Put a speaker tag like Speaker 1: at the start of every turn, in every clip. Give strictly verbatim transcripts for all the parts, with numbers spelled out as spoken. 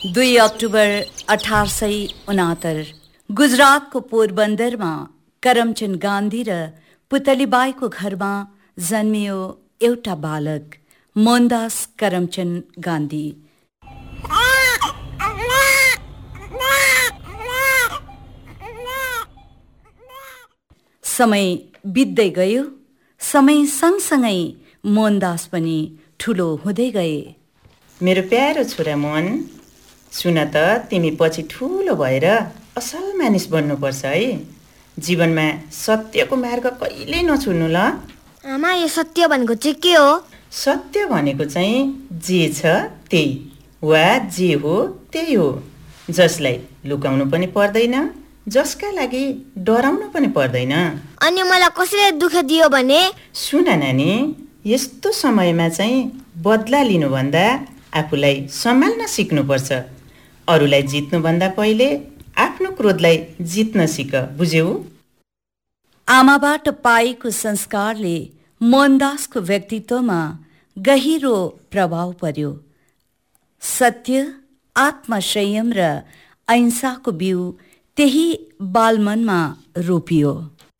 Speaker 1: दुई अक्टोबर अठार सय उनात्तर गुजरातको पोरबन्दरमा करमचन्द गान्धी र पुतलीबाईको घरमा जन्मियो एउटा बालक मोहनदास करमचन्द गान्धी। समय बित्दै गयो। समय सँगसँगै मोहनदास पनि ठुलो हुँदै गए।
Speaker 2: मेरो प्यारो छोरा मोहन, सुन त तिमी पछि ठुलो भएर असल मानिस बन्नुपर्छ है। जीवनमा सत्यको मार्ग कहिले नछोड्नु ल।
Speaker 3: आमा, यो सत्य भनेको चाहिँ के हो?
Speaker 2: सत्य भनेको चाहिँ जे छ त्यही वा जे हो त्यही हो, जसलाई लुकाउनु पनि पर्दैन, जसका लागि डराउनु पनि पर्दैन।
Speaker 3: अनि मलाई कसैले दुःख दियो भने?
Speaker 2: सुन नानी, यस्तो समयमा चाहिँ बदला लिनुभन्दा आफूलाई सम्हाल्न सिक्नुपर्छ। अरूलाई जित्नुभन्दा पहिले आफ्नो क्रोधलाई जित्न सिक, बुझ्यौ?
Speaker 1: आमाबाट पाएको संस्कारले मोहनदासको व्यक्तित्वमा गहिरो प्रभाव पर्यो। सत्य, आत्मसंयम र अहिंसाको बिउ त्यही बालमनमा रोपियो।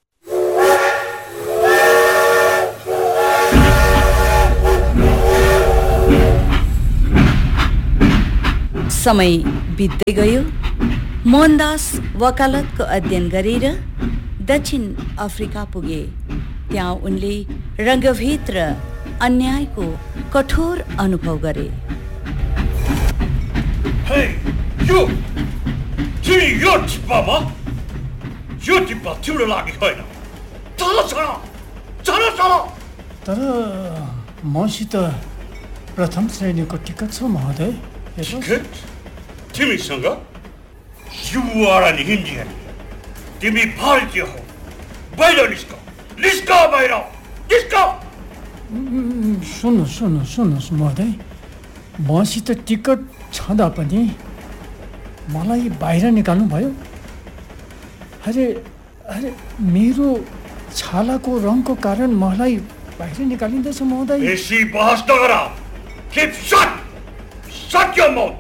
Speaker 1: समय बित्दै गयो। मोहनदास वकालतको अध्ययन गरेर दक्षिण अफ्रिका पुगे। त्यहाँ उनले रङ्गभेद र अन्यायको कठोर अनुभव गरे।
Speaker 4: Hey, you! तिमी यो टिप्पामा यो टिप्पा तिम्रो लागि होइन। चल चल चल चल।
Speaker 5: तर मसित प्रथम श्रेणीको टिकट छ महोदय।
Speaker 4: टिकट? तिमीसँग? You are an Indian. तिमी भारतीय हो। बाहिर निस्क, निस्क बाहिर, निस्क।
Speaker 5: सुन्नु सुन्नु सुन्नुहोस् महोदय, मसित टिकट छँदा पनि मलाई बाहिर निकाल्नु भयो। अरे अरे मेरो छालाको रङको कारण मलाई बाहिर निकालिँदैछ महोदय।
Speaker 4: बेसी बहस नगर। Keep shut! Shut your mouth!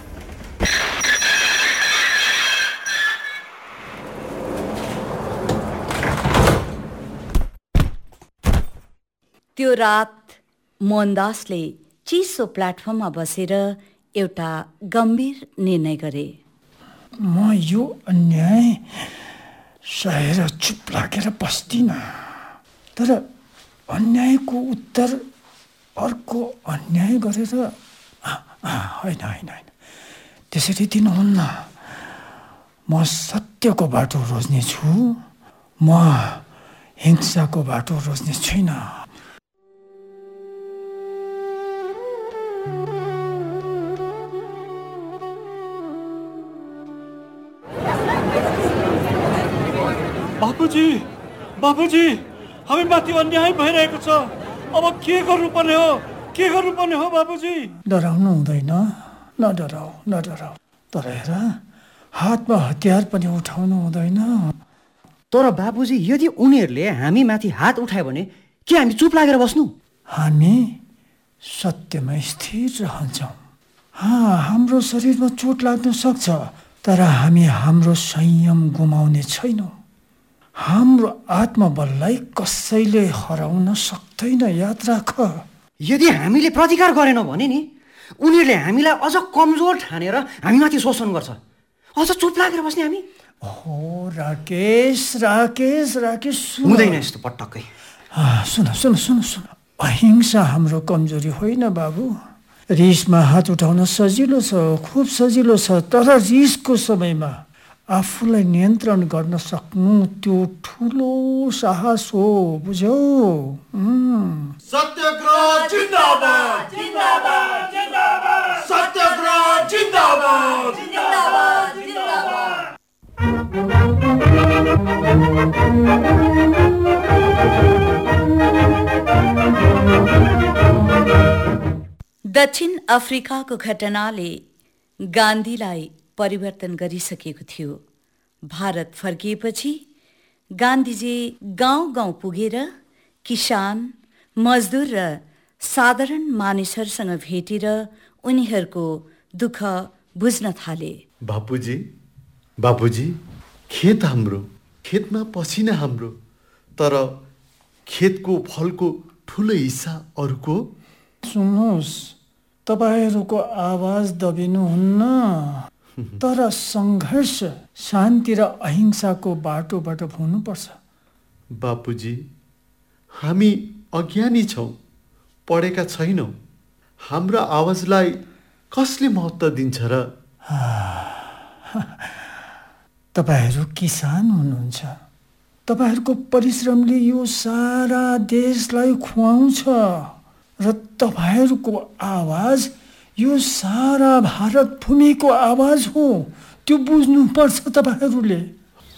Speaker 1: त्यो रात मोहनदासले चिसो प्लेटफर्ममा बसेर एउटा गम्भीर निर्णय गरे।
Speaker 5: म यो अन्याय सहेर चुप लागेर बस्दिनँ, तर अन्यायको उत्तर अर्को अन्याय गरेर होइन होइन होइन त्यसरी दिनुहुन्न। म सत्यको बाटो रोज्नेछु, म हिंसाको बाटो रोज्ने छुइनँ।
Speaker 4: बाबुजी, बाबुजी, हामी माथि अन्याय भइरहेको छ। अब के गर्नुपर्ने हो, के गर्नुपर्ने हो बाबुजी?
Speaker 5: डराउनु हुँदैन, नडराऊ नडराऊ। तर हेर, हातमा हतियार पनि उठाउनु हुँदैन।
Speaker 6: तर बाबुजी, यदि उनीहरूले हामी माथि हात उठायो भने के हामी चुप लागेर बस्नु?
Speaker 5: हामी सत्यमा स्थिर रहन्छौँ। हाँ, हाम्रो शरीरमा चोट लाग्न सक्छ, तर हामी हाम्रो संयम गुमाउने छैनौँ। हाम्रो आत्मबललाई कसैले हराउन सक्दैन, याद राख।
Speaker 6: यदि हामीले प्रतिकार गरेनौँ भने नि उनीहरूले हामीलाई अझ कमजोर ठानेर हामीमाथि शोषण गर्छ। अझ चुप लागेर बस्ने हामी?
Speaker 5: हो राकेश, राकेश राकेश
Speaker 6: हुँदैन यस्तो पटक्कै।
Speaker 5: सुन सुन सुन सुन अहिंसा हाम्रो कमजोरी होइन बाबु। रिसमा हात उठाउन सजिलो छ, खुब सजिलो छ, तर रिसको समयमा आफूलाई नियन्त्रण गर्न सक्नु त्यो ठुलो साहस हो, बुझ्यौ?
Speaker 4: सत्याग्रह जिन्दाबाद, जिन्दाबाद, जिन्दाबाद। सत्याग्रह जिन्दाबाद, जिन्दाबाद, जिन्दाबाद।
Speaker 1: दक्षिण अफ्रिकाको घटनाले गान्धीलाई परिवर्तन गरिसकेको थियो। भारत फर्किएपछि गान्धीजी गाउँ गाउँ पुगेर किसान, मजदुर र साधारण मानिसहरूसँग भेटेर उनीहरूको दुःख बुझ्न थाले।
Speaker 7: बापुजी बापुजी खेत हाम्रो, खेतमा पसिना हाम्रो, तर खेतको फलको ठुलो हिस्सा अरूको।
Speaker 5: सुन्नुहोस्, तपाईँहरूको आवाज दबिनुहुन्न, तर सङ्घर्ष शान्ति र अहिंसाको बाटोबाट हुनुपर्छ।
Speaker 7: बापुजी, हामी अज्ञानी छौँ, पढेका छैनौँ। हाम्रा आवाजलाई कसले महत्त्व दिन्छ र?
Speaker 5: तपाईँहरू किसान हुनुहुन्छ। तपाईँहरूको परिश्रमले यो सारा देशलाई खुवाउँछ र तपाईँहरूको आवाज यो सारा भारत भूमिको आवाज हो। त्यो बुझ्नुपर्छ तपाईँहरूले।